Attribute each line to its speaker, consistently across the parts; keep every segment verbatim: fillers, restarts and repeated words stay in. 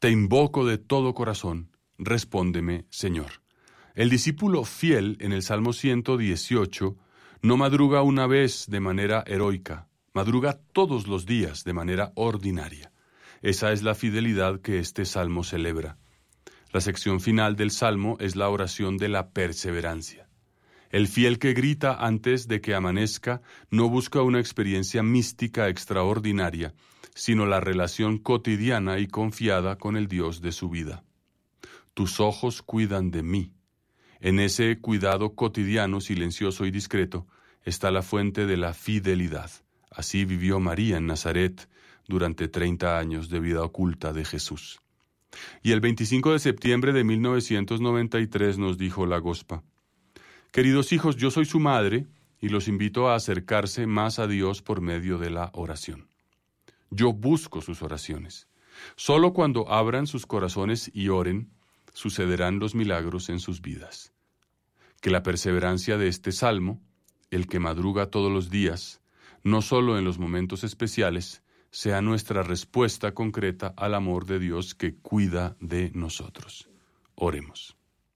Speaker 1: Te invoco de todo corazón, respóndeme, Señor. El discípulo fiel en el Salmo ciento dieciocho no madruga una vez de manera heroica, madruga todos los días de manera ordinaria. Esa es la fidelidad que este salmo celebra. La sección final del salmo es la oración de la perseverancia. El fiel que grita antes de que amanezca no busca una experiencia mística extraordinaria, sino la relación cotidiana y confiada con el Dios de su vida. Tus ojos cuidan de mí. En ese cuidado cotidiano, silencioso y discreto, está la fuente de la fidelidad. Así vivió María en Nazaret durante treinta años de vida oculta de Jesús. Y el veinticinco de septiembre de mil novecientos noventa y tres nos dijo la Gospa: Queridos hijos, yo soy su madre y los invito a acercarse más a Dios por medio de la oración. Yo busco sus oraciones. Solo cuando abran sus corazones y oren, sucederán los milagros en sus vidas. Que la perseverancia de este salmo, el que madruga todos los días, no solo en los momentos especiales, sea nuestra respuesta concreta al amor de Dios que cuida de nosotros. Oremos.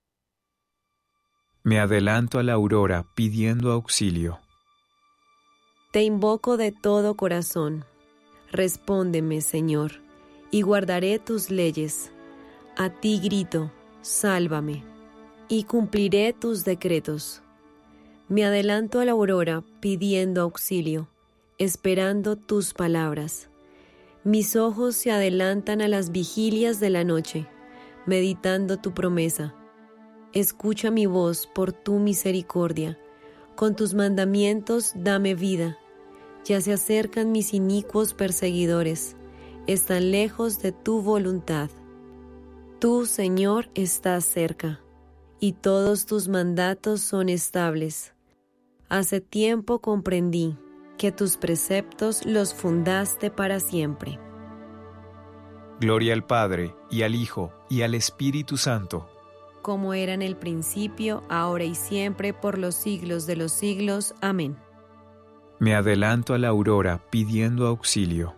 Speaker 2: Me adelanto a la aurora pidiendo auxilio.
Speaker 3: Te invoco de todo corazón. Respóndeme, Señor, y guardaré tus leyes. A ti grito, sálvame, y cumpliré tus decretos. Me adelanto a la aurora pidiendo auxilio, esperando tus palabras. Mis ojos se adelantan a las vigilias de la noche, meditando tu promesa. Escucha mi voz por tu misericordia. Con tus mandamientos dame vida. Ya se acercan mis inicuos perseguidores. Están lejos de tu voluntad. Tú, Señor, estás cerca, y todos tus mandatos son estables. Hace tiempo comprendí que tus preceptos los fundaste para siempre.
Speaker 2: Gloria al Padre, y al Hijo, y al Espíritu Santo.
Speaker 3: Como era en el principio, ahora y siempre, por los siglos de los siglos. Amén.
Speaker 2: Me adelanto a la aurora pidiendo auxilio.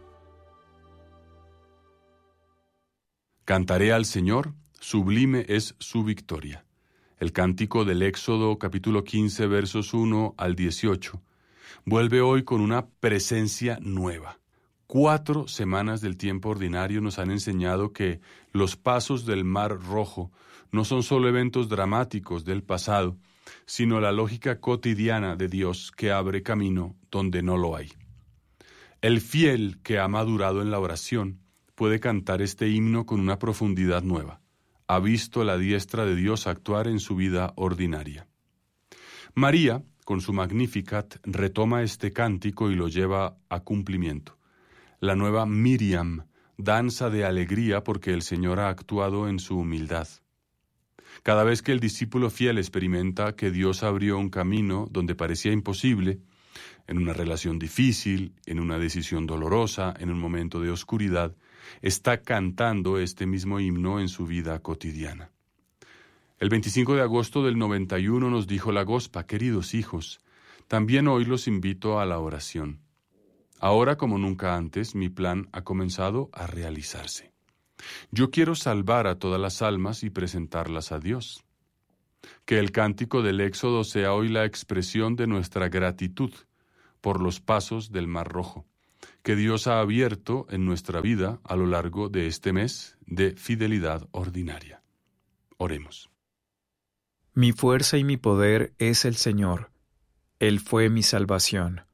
Speaker 1: Cantaré al Señor, sublime es su victoria. El cántico del Éxodo, capítulo quince, versos uno al dieciocho, vuelve hoy con una presencia nueva. Cuatro semanas del tiempo ordinario nos han enseñado que los pasos del Mar Rojo no son solo eventos dramáticos del pasado, sino la lógica cotidiana de Dios que abre camino donde no lo hay. El fiel que ha madurado en la oración puede cantar este himno con una profundidad nueva. Ha visto la diestra de Dios actuar en su vida ordinaria. María, con su Magnificat, retoma este cántico y lo lleva a cumplimiento. La nueva Miriam danza de alegría porque el Señor ha actuado en su humildad. Cada vez que el discípulo fiel experimenta que Dios abrió un camino donde parecía imposible, en una relación difícil, en una decisión dolorosa, en un momento de oscuridad, está cantando este mismo himno en su vida cotidiana. El veinticinco de agosto del noventa y uno nos dijo la Gospa: queridos hijos, también hoy los invito a la oración. Ahora, como nunca antes, mi plan ha comenzado a realizarse. Yo quiero salvar a todas las almas y presentarlas a Dios. Que el cántico del Éxodo sea hoy la expresión de nuestra gratitud por los pasos del Mar Rojo, que Dios ha abierto en nuestra vida a lo largo de este mes de fidelidad ordinaria. Oremos.
Speaker 2: Mi fuerza y mi poder es el Señor. Él fue mi salvación.